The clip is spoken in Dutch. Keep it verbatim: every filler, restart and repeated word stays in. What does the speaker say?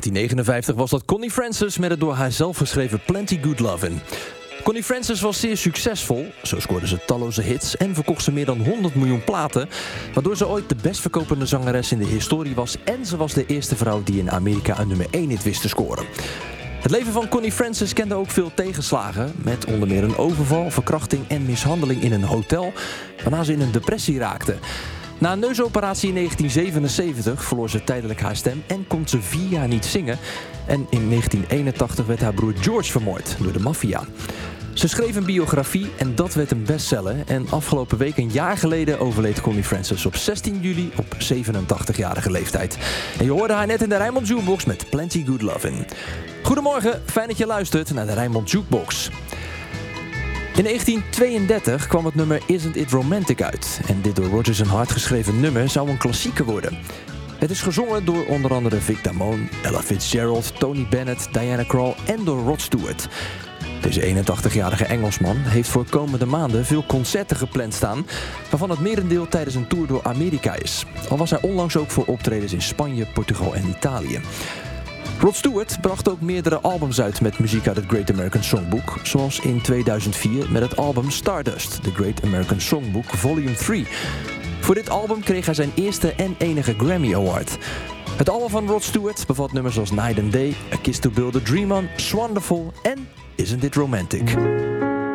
negentien negenenvijftig was dat Connie Francis met het door haar zelf geschreven Plenty Good Lovin'. Connie Francis was zeer succesvol. Zo scoorde ze talloze hits en verkocht ze meer dan honderd miljoen platen, waardoor ze ooit de best verkopende zangeres in de historie was en ze was de eerste vrouw die in Amerika een nummer één hit wist te scoren. Het leven van Connie Francis kende ook veel tegenslagen, met onder meer een overval, verkrachting en mishandeling in een hotel, waarna ze in een depressie raakte. Na een neusoperatie in negentien zevenenzeventig verloor ze tijdelijk haar stem en kon ze vier jaar niet zingen. En in negentien eenentachtig werd haar broer George vermoord door de maffia. Ze schreef een biografie en dat werd een bestseller. En afgelopen week, een jaar geleden, overleed Connie Francis op zestien juli op zevenentachtigjarige leeftijd. En je hoorde haar net in de Rijnmond Jukebox met Plenty Good Lovin'. Goedemorgen, fijn dat je luistert naar de Rijnmond Jukebox. In negentien tweeëndertig kwam het nummer Isn't It Romantic uit. En dit door Rodgers and Hart geschreven nummer zou een klassieker worden. Het is gezongen door onder andere Vic Damone, Ella Fitzgerald, Tony Bennett, Diana Krall en door Rod Stewart. Deze eenentachtigjarige Engelsman heeft voor komende maanden veel concerten gepland staan, waarvan het merendeel tijdens een tour door Amerika is. Al was hij onlangs ook voor optredens in Spanje, Portugal en Italië. Rod Stewart bracht ook meerdere albums uit met muziek uit het Great American Songbook, zoals in tweeduizend vier met het album Stardust, The Great American Songbook Volume drie. Voor dit album kreeg hij zijn eerste en enige Grammy Award. Het album van Rod Stewart bevat nummers als Night and Day, A Kiss to Build a Dream On, Swanderful en Isn't It Romantic.